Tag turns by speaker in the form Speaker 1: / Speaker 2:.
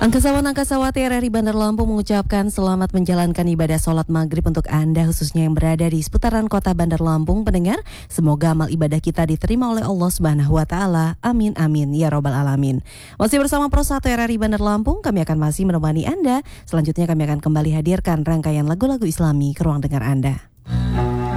Speaker 1: Angkasawati RRI Bandar Lampung mengucapkan selamat menjalankan ibadah sholat maghrib untuk Anda khususnya yang berada di seputaran kota Bandar Lampung. Pendengar, semoga amal ibadah kita diterima oleh Allah Subhanahu wa Ta'ala. Amin amin ya robbal alamin. Masih bersama Pro 1 RRI Bandar Lampung, kami akan masih menemani Anda. Selanjutnya kami akan kembali hadirkan rangkaian lagu-lagu Islami ke ruang dengar Anda.